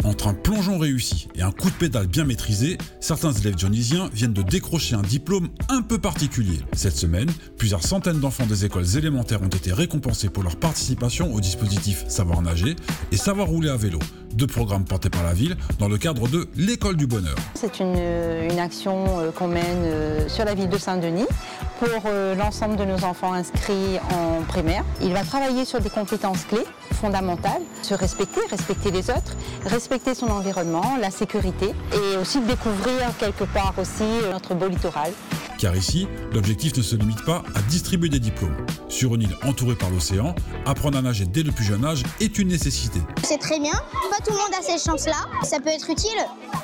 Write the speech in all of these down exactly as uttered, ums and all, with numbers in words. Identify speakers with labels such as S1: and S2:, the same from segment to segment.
S1: Entre un plongeon réussi et un coup de pédale bien maîtrisé, certains élèves dionysiens viennent de décrocher un diplôme un peu particulier. Cette semaine, plusieurs centaines d'enfants des écoles élémentaires ont été récompensés pour leur participation au dispositif Savoir nager et Savoir rouler à vélo, deux programmes portés par la ville dans le cadre de l'École du Bonheur.
S2: C'est une, une action qu'on mène sur la ville de Saint-Denis pour l'ensemble de nos enfants inscrits en primaire. Il va travailler sur des compétences clés fondamentales, se respecter, respecter les autres, respecter son environnement, la sécurité et aussi découvrir quelque part aussi notre beau littoral.
S1: Car ici, l'objectif ne se limite pas à distribuer des diplômes. Sur une île entourée par l'océan, apprendre à nager dès le plus jeune âge est une nécessité.
S3: C'est très bien, pas tout le monde a cette chance-là, ça peut être utile.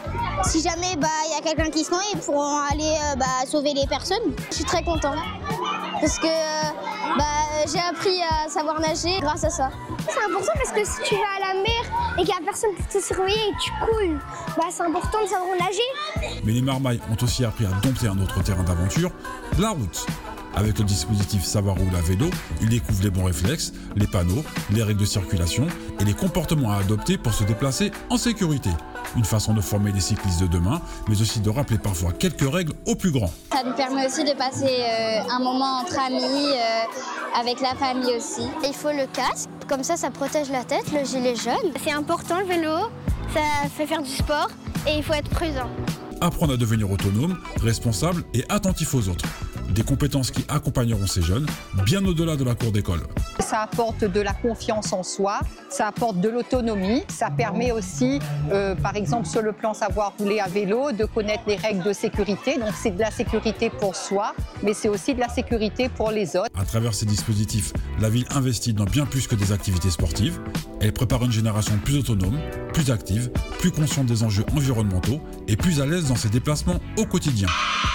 S3: Si jamais bah, y a quelqu'un qui se noie, ils pourront aller euh, bah, sauver les personnes. Je suis très content parce que euh, bah, j'ai appris à savoir nager grâce à ça.
S4: C'est important parce que si tu vas à la mer et qu'il n'y a personne pour te surveiller et que tu coules, bah, c'est important de savoir nager.
S1: Mais les marmailles ont aussi appris à dompter un autre terrain d'aventure, la route. Avec le dispositif Savoir rouler à vélo, ils découvrent les bons réflexes, les panneaux, les règles de circulation et les comportements à adopter pour se déplacer en sécurité. Une façon de former les cyclistes de demain, mais aussi de rappeler parfois quelques règles aux plus grands.
S3: Ça nous permet aussi de passer euh, un moment entre amis, euh, avec la famille aussi. Il faut le casque, comme ça ça protège la tête, le gilet jaune.
S4: C'est important le vélo, ça fait faire du sport et il faut être prudent.
S1: Apprendre à devenir autonome, responsable et attentif aux autres. Des compétences qui accompagneront ces jeunes bien au-delà de la cour d'école.
S5: Ça apporte de la confiance en soi, ça apporte de l'autonomie, ça permet aussi, euh, par exemple sur le plan savoir rouler à vélo, de connaître les règles de sécurité. Donc c'est de la sécurité pour soi, mais c'est aussi de la sécurité pour les autres.
S1: À travers ces dispositifs, la ville investit dans bien plus que des activités sportives. Elle prépare une génération plus autonome, plus active, plus consciente des enjeux environnementaux et plus à l'aise dans ses déplacements au quotidien.